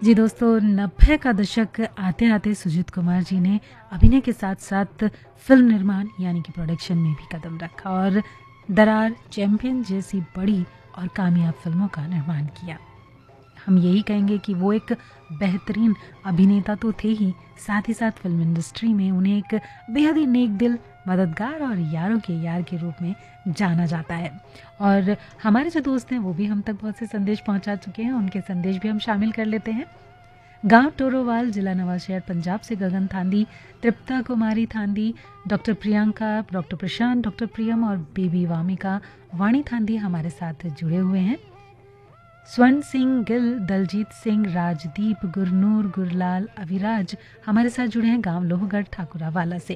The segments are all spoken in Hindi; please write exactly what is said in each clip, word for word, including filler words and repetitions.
जी दोस्तों, नब्बे का दशक आते आते सुजीत कुमार जी ने अभिनय के साथ साथ फिल्म निर्माण यानी कि प्रोडक्शन में भी कदम रखा और दरार, चैंपियन जैसी बड़ी और कामयाब फिल्मों का निर्माण किया। हम यही कहेंगे कि वो एक बेहतरीन अभिनेता तो थे ही, साथ ही साथ फिल्म इंडस्ट्री में उन्हें एक बेहद ही नेक दिल, मददगार और यारों के यार के रूप में जाना जाता है। और हमारे जो दोस्त हैं वो भी हम तक बहुत से संदेश पहुंचा चुके हैं, उनके संदेश भी हम शामिल कर लेते हैं। गांव टोरोवाल, जिला नवाशहर, पंजाब से गगन थांदी, तृप्ता कुमारी थांदी, डॉक्टर प्रियंका, डॉक्टर प्रशांत, डॉक्टर प्रियम और बेबी वामिका वाणी थांदी हमारे साथ जुड़े हुए हैं। स्वर्ण सिंह गिल, दलजीत सिंह, राजदीप, गुरनूर, गुरलाल, अविराज हमारे साथ जुड़े हैं गांव लोहगढ़ ठाकुरावाला से।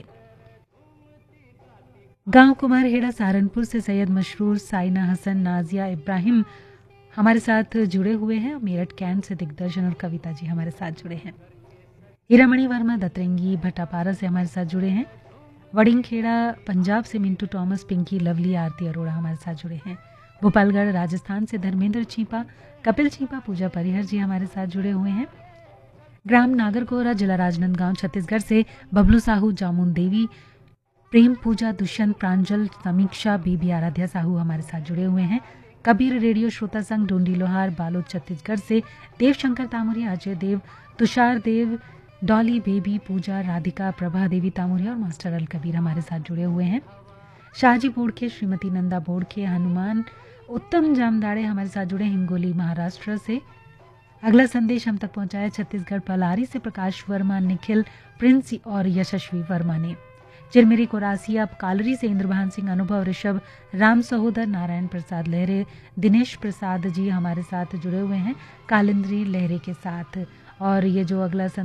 गांव कुमारहेड़ा सहारनपुर से सैयद मशरूर, साइना हसन, नाजिया इब्राहिम हमारे साथ जुड़े हुए हैं। मेरठ कैंट से दिग्दर्शन और कविता जी हमारे साथ जुड़े हैं। हीरामणि वर्मा दतरंगी भट्टापारा से हमारे साथ जुड़े हैं। वड़िंगखेड़ा पंजाब से मिंटू टॉमस, पिंकी, लवली, आरती अरोड़ा हमारे साथ जुड़े हैं। भोपालगढ़ राजस्थान से धर्मेंद्र छीपा, कपिल छीपा, पूजा परिहर जी हमारे साथ जुड़े हुए हैं। ग्राम नागरकोरा, जिला राजनांदगांव, छत्तीसगढ़ से बबलू साहू, जामुन देवी, प्रेम पूजा, दुष्यंत, प्रांजल, समीक्षा, बीबी आराध्या साहू हमारे साथ जुड़े हुए हैं। कबीर रेडियो श्रोता संघ, डोंडी लोहार, बालोद, छत्तीसगढ़ से देव शंकर तामुरिया, अजय देव, तुषार देव, डॉली, बेबी, पूजा, राधिका, प्रभा देवी तामुरिया और मास्टर अल कबीर हमारे साथ जुड़े हुए हैं। शाहजी बोड़खे, श्रीमती नंदा बोड़खे, हनुमान, उत्तम जामदाड़े हमारे साथ जुड़े हिंगोली, महाराष्ट्र से। अगला संदेश हम तक पहुंचाया छत्तीसगढ़ पलारी से प्रकाश वर्मा, निखिल, प्रिंस और यशस्वी वर्मा ने। चिरमिरी कोरासिया कालरी से इंद्रभान सिंह, अनुभव, ऋषभ, राम सहोदर, नारायण प्रसाद लहरे, दिनेश प्रसाद जी हमारे साथ जुड़े हुए हैं कालिंद्री लहरे के साथ। और ये जो अगला